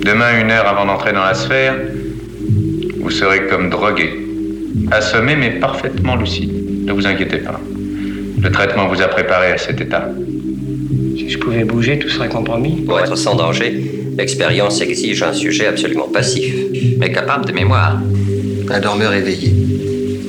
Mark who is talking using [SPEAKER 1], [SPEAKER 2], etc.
[SPEAKER 1] Demain, 1 heure avant d'entrer dans la sphère, vous serez comme drogué. Assommé, mais parfaitement lucide. Ne vous inquiétez pas. Le traitement vous a préparé à cet état.
[SPEAKER 2] Si je pouvais bouger, tout serait compromis.
[SPEAKER 3] Pour être sans danger, l'expérience exige un sujet absolument passif, mais capable de mémoire.
[SPEAKER 4] Un dormeur éveillé.